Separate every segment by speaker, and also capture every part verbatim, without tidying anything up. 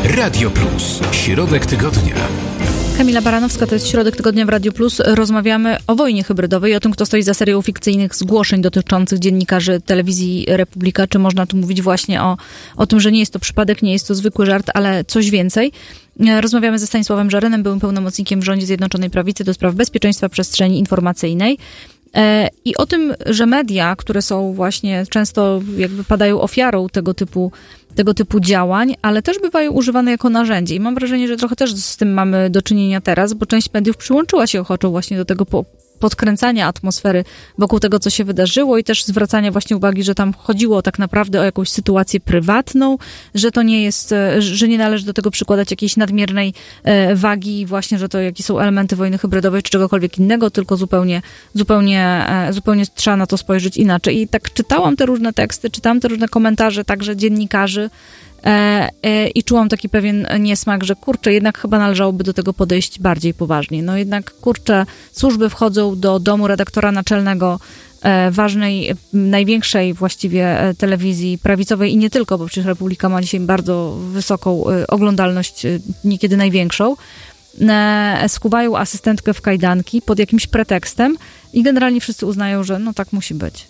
Speaker 1: Radio Plus. Środek tygodnia.
Speaker 2: Kamila Baranowska, to jest Środek Tygodnia w Radiu Plus. Rozmawiamy o wojnie hybrydowej i o tym, kto stoi za serią fikcyjnych zgłoszeń dotyczących dziennikarzy telewizji Republika. Czy można tu mówić właśnie o, o tym, że nie jest to przypadek, nie jest to zwykły żart, ale coś więcej. Rozmawiamy ze Stanisławem Żarynem, byłym pełnomocnikiem w rządzie Zjednoczonej Prawicy do spraw bezpieczeństwa przestrzeni informacyjnej. I o tym, że media, które są właśnie często jakby padają ofiarą tego typu, tego typu działań, ale też bywają używane jako narzędzie. I mam wrażenie, że trochę też z tym mamy do czynienia teraz, bo część mediów przyłączyła się ochoczo właśnie do tego po, podkręcania atmosfery wokół tego, co się wydarzyło i też zwracania właśnie uwagi, że tam chodziło tak naprawdę o jakąś sytuację prywatną, że to nie jest, że nie należy do tego przykładać jakiejś nadmiernej wagi właśnie, że to jakie są elementy wojny hybrydowej czy czegokolwiek innego, tylko zupełnie, zupełnie, zupełnie trzeba na to spojrzeć inaczej. I tak czytałam te różne teksty, czytałam te różne komentarze także dziennikarzy, E, e, i czułam taki pewien niesmak, że kurczę, jednak chyba należałoby do tego podejść bardziej poważnie. No jednak, kurczę, służby wchodzą do domu redaktora naczelnego e, ważnej, największej właściwie telewizji prawicowej i nie tylko, bo przecież Republika ma dzisiaj bardzo wysoką e, oglądalność, e, niekiedy największą. E, skuwają asystentkę w kajdanki pod jakimś pretekstem i generalnie wszyscy uznają, że no tak musi być.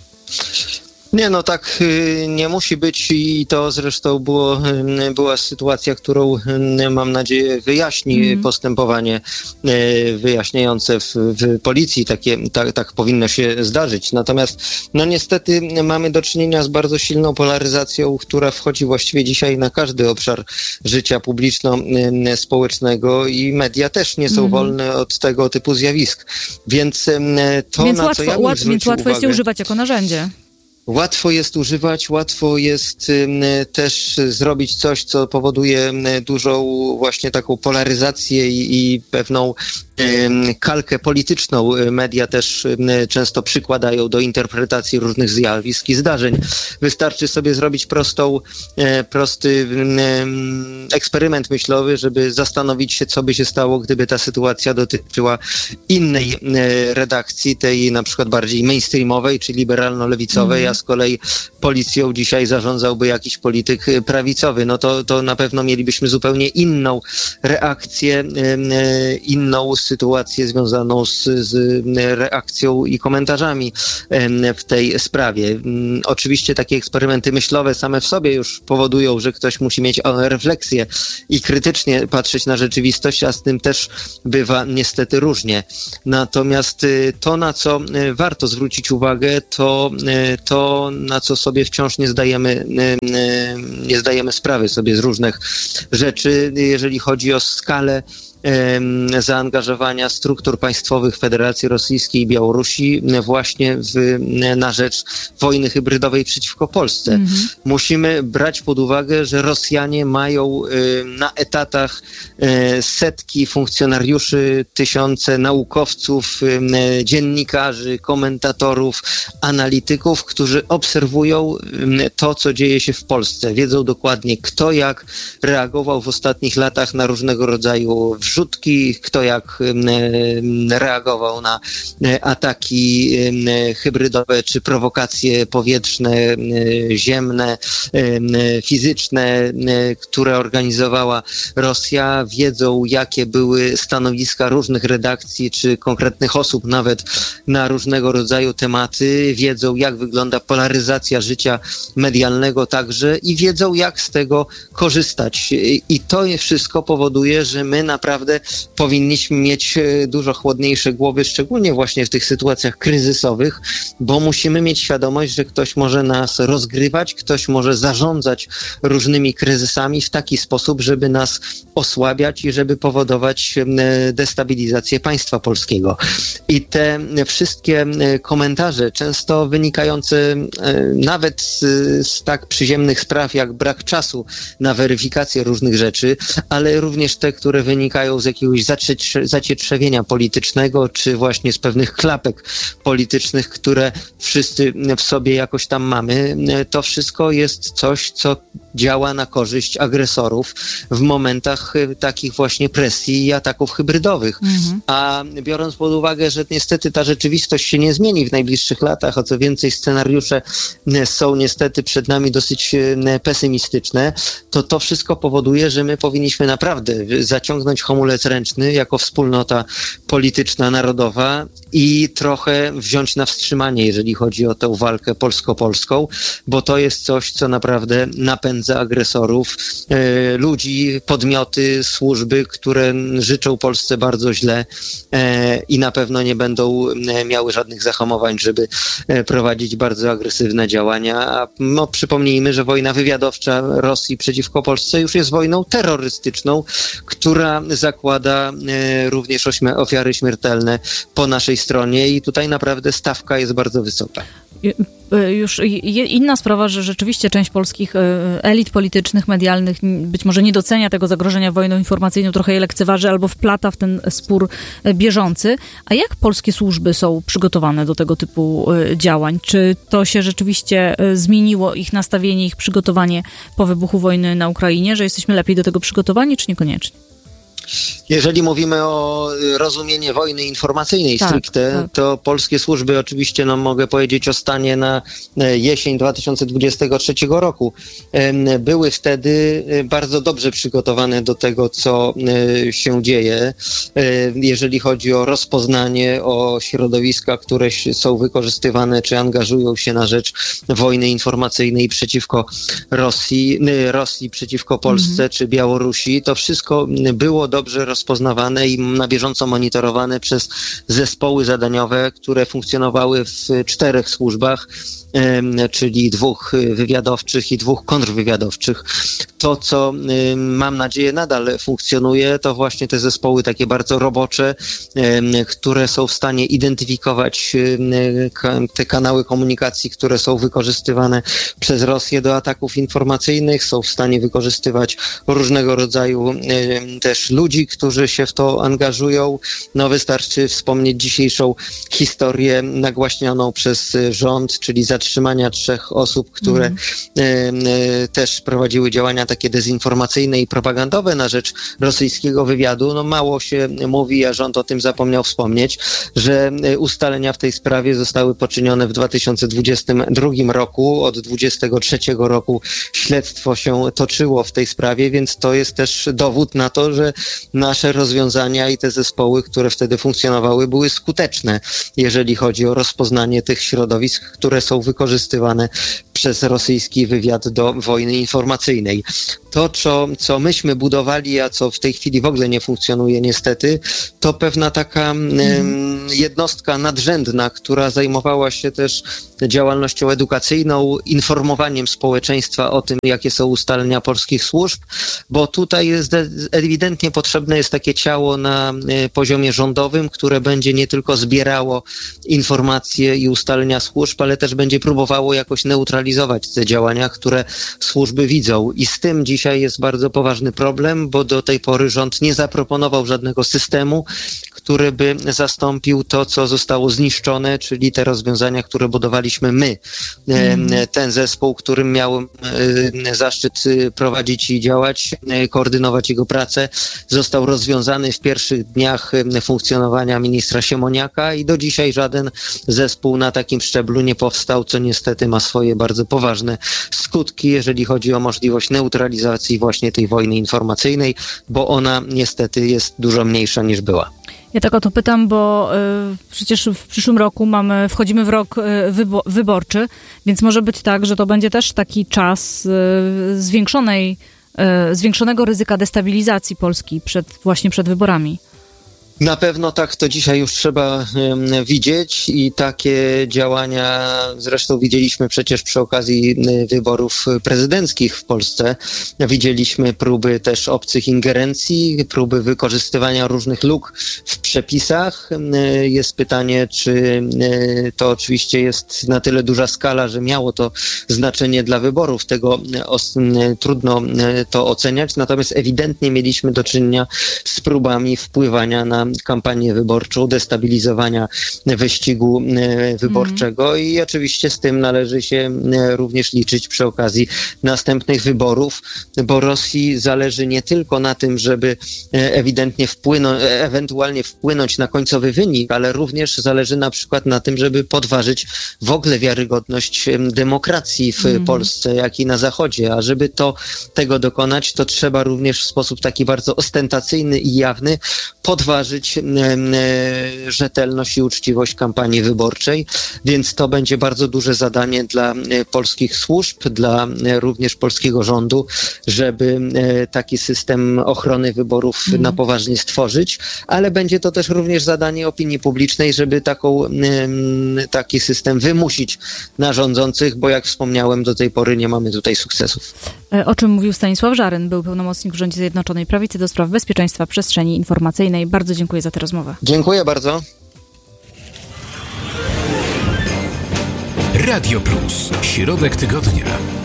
Speaker 3: Nie, no tak y, nie musi być i to zresztą było, y, była sytuacja, którą y, mam nadzieję wyjaśni mm. postępowanie y, wyjaśniające w, w policji. Takie, tak, tak powinno się zdarzyć. Natomiast no niestety mamy do czynienia z bardzo silną polaryzacją, która wchodzi właściwie dzisiaj na każdy obszar życia publiczno-społecznego i media też nie są mm. wolne od tego typu zjawisk. Więc y, to,
Speaker 2: więc
Speaker 3: na
Speaker 2: łatwo,
Speaker 3: co ja bym
Speaker 2: łat, Więc łatwo
Speaker 3: uwagę,
Speaker 2: jest je używać jako narzędzie.
Speaker 3: Łatwo jest używać, łatwo jest y, też zrobić coś, co powoduje dużą właśnie taką polaryzację i, i pewną y, kalkę polityczną. Media też y, często przykładają do interpretacji różnych zjawisk i zdarzeń. Wystarczy sobie zrobić prostą, y, prosty y, eksperyment myślowy, żeby zastanowić się, co by się stało, gdyby ta sytuacja dotyczyła innej y, redakcji, tej na przykład bardziej mainstreamowej, czy liberalno-lewicowej, mm. a z kolei policją dzisiaj zarządzałby jakiś polityk prawicowy, no to, to na pewno mielibyśmy zupełnie inną reakcję, inną sytuację związaną z, z reakcją i komentarzami w tej sprawie. Oczywiście takie eksperymenty myślowe same w sobie już powodują, że ktoś musi mieć refleksję i krytycznie patrzeć na rzeczywistość, a z tym też bywa niestety różnie. Natomiast to, na co warto zwrócić uwagę, to, to na co sobie wciąż nie zdajemy, nie zdajemy sprawy sobie z różnych rzeczy, jeżeli chodzi o skalę zaangażowania struktur państwowych Federacji Rosyjskiej i Białorusi właśnie w, na rzecz wojny hybrydowej przeciwko Polsce. Mm-hmm. Musimy brać pod uwagę, że Rosjanie mają na etatach setki funkcjonariuszy, tysiące naukowców, dziennikarzy, komentatorów, analityków, którzy obserwują to, co dzieje się w Polsce. Wiedzą dokładnie, kto jak reagował w ostatnich latach na różnego rodzaju wrzutki, kto jak reagował na ataki hybrydowe czy prowokacje powietrzne, ziemne, fizyczne, które organizowała Rosja. Wiedzą, jakie były stanowiska różnych redakcji czy konkretnych osób nawet na różnego rodzaju tematy. Wiedzą, jak wygląda polaryzacja życia medialnego także i wiedzą, jak z tego korzystać. I to wszystko powoduje, że my naprawdę powinniśmy mieć dużo chłodniejsze głowy, szczególnie właśnie w tych sytuacjach kryzysowych, bo musimy mieć świadomość, że ktoś może nas rozgrywać, ktoś może zarządzać różnymi kryzysami w taki sposób, żeby nas osłabiać i żeby powodować destabilizację państwa polskiego. I te wszystkie komentarze, często wynikające nawet z, z tak przyziemnych spraw jak brak czasu na weryfikację różnych rzeczy, ale również te, które wynikają z jakiegoś zacietrzewienia politycznego, czy właśnie z pewnych klapek politycznych, które wszyscy w sobie jakoś tam mamy, to wszystko jest coś, co działa na korzyść agresorów w momentach takich właśnie presji i ataków hybrydowych. Mhm. A biorąc pod uwagę, że niestety ta rzeczywistość się nie zmieni w najbliższych latach, a co więcej scenariusze są niestety przed nami dosyć pesymistyczne, to to wszystko powoduje, że my powinniśmy naprawdę zaciągnąć hamulec ręczny jako wspólnota polityczna, narodowa i trochę wziąć na wstrzymanie, jeżeli chodzi o tę walkę polsko-polską, bo to jest coś, co naprawdę napędza agresorów, e, ludzi, podmioty, służby, które życzą Polsce bardzo źle e, i na pewno nie będą miały żadnych zahamowań, żeby e, prowadzić bardzo agresywne działania. A no, przypomnijmy, że wojna wywiadowcza Rosji przeciwko Polsce już jest wojną terrorystyczną, która zakłada e, również ośmi- ofiary śmiertelne po naszej stronie i tutaj naprawdę stawka jest bardzo wysoka.
Speaker 2: Już inna sprawa, że rzeczywiście część polskich elit politycznych, medialnych być może nie docenia tego zagrożenia wojną informacyjną, trochę je lekceważy albo wplata w ten spór bieżący. A jak polskie służby są przygotowane do tego typu działań? Czy to się rzeczywiście zmieniło, ich nastawienie, ich przygotowanie po wybuchu wojny na Ukrainie, że jesteśmy lepiej do tego przygotowani, czy niekoniecznie?
Speaker 3: Jeżeli mówimy o rozumienie wojny informacyjnej
Speaker 2: tak,
Speaker 3: stricte,
Speaker 2: tak.
Speaker 3: to polskie służby oczywiście, no mogę powiedzieć o stanie na jesień dwa tysiące dwudziestego trzeciego roku, były wtedy bardzo dobrze przygotowane do tego, co się dzieje, jeżeli chodzi o rozpoznanie, o środowiska, które są wykorzystywane, czy angażują się na rzecz wojny informacyjnej przeciwko Rosji, Rosji przeciwko Polsce, mhm. czy Białorusi. To wszystko było dobrze rozpoznawane i na bieżąco monitorowane przez zespoły zadaniowe, które funkcjonowały w czterech służbach, czyli dwóch wywiadowczych i dwóch kontrwywiadowczych. To, co mam nadzieję nadal funkcjonuje, to właśnie te zespoły takie bardzo robocze, które są w stanie identyfikować te kanały komunikacji, które są wykorzystywane przez Rosję do ataków informacyjnych, są w stanie wykorzystywać różnego rodzaju też ludzi, którzy się w to angażują. No wystarczy wspomnieć dzisiejszą historię nagłaśnioną przez rząd, czyli zatrzymania trzech osób, które mm. e, e, też prowadziły działania takie dezinformacyjne i propagandowe na rzecz rosyjskiego wywiadu. No mało się mówi, a rząd o tym zapomniał wspomnieć, że ustalenia w tej sprawie zostały poczynione w dwa tysiące dwudziestym drugim roku. Od dwudziestego trzeciego roku śledztwo się toczyło w tej sprawie, więc to jest też dowód na to, że nasze rozwiązania i te zespoły, które wtedy funkcjonowały, były skuteczne, jeżeli chodzi o rozpoznanie tych środowisk, które są wykorzystywane przez rosyjski wywiad do wojny informacyjnej. To, co, co myśmy budowali, a co w tej chwili w ogóle nie funkcjonuje niestety, to pewna taka mm. jednostka nadrzędna, która zajmowała się też działalnością edukacyjną, informowaniem społeczeństwa o tym, jakie są ustalenia polskich służb, bo tutaj jest ewidentnie potrzebne jest takie ciało na poziomie rządowym, które będzie nie tylko zbierało informacje i ustalenia służb, ale też będzie próbowało jakoś neutralizować te działania, które służby widzą. I z tym dzisiaj jest bardzo poważny problem, bo do tej pory rząd nie zaproponował żadnego systemu, który by zastąpił to, co zostało zniszczone, czyli te rozwiązania, które budowaliśmy my. Mm. Ten zespół, którym miałem zaszczyt prowadzić i działać, koordynować jego pracę, został rozwiązany w pierwszych dniach funkcjonowania ministra Siemoniaka i do dzisiaj żaden zespół na takim szczeblu nie powstał, co niestety ma swoje bardzo poważne skutki, jeżeli chodzi o możliwość neutralizacji właśnie tej wojny informacyjnej, bo ona niestety jest dużo mniejsza niż była.
Speaker 2: Ja tak o to pytam, bo y, przecież w przyszłym roku mamy, wchodzimy w rok y, wybo- wyborczy, więc może być tak, że to będzie też taki czas y, zwiększonej, y, zwiększonego ryzyka destabilizacji Polski przed, właśnie przed wyborami.
Speaker 3: Na pewno tak to dzisiaj już trzeba um, widzieć i takie działania zresztą widzieliśmy przecież przy okazji wyborów prezydenckich w Polsce. Widzieliśmy próby też obcych ingerencji, próby wykorzystywania różnych luk w przepisach. Jest pytanie, czy to oczywiście jest na tyle duża skala, że miało to znaczenie dla wyborów. Tego os- trudno to oceniać, natomiast ewidentnie mieliśmy do czynienia z próbami wpływania na kampanię wyborczą, destabilizowania wyścigu wyborczego mm. i oczywiście z tym należy się również liczyć przy okazji następnych wyborów, bo Rosji zależy nie tylko na tym, żeby ewidentnie wpłynąć, ewentualnie wpłynąć na końcowy wynik, ale również zależy na przykład na tym, żeby podważyć w ogóle wiarygodność demokracji w mm. Polsce, jak i na Zachodzie, a żeby to tego dokonać, to trzeba również w sposób taki bardzo ostentacyjny i jawny podważyć e, e, rzetelność i uczciwość kampanii wyborczej, więc to będzie bardzo duże zadanie dla e, polskich służb, dla e, również polskiego rządu, żeby e, taki system ochrony wyborów mm. na poważnie stworzyć, ale będzie to też również zadanie opinii publicznej, żeby taką, e, taki system wymusić na rządzących, bo jak wspomniałem, do tej pory nie mamy tutaj sukcesów.
Speaker 2: O czym mówił Stanisław Żaryn, był pełnomocnik w rządzie Zjednoczonej Prawicy do spraw bezpieczeństwa przestrzeni informacyjnej. Bardzo dziękuję za tę rozmowę.
Speaker 3: Dziękuję bardzo.
Speaker 1: Radio Plus. Środek tygodnia.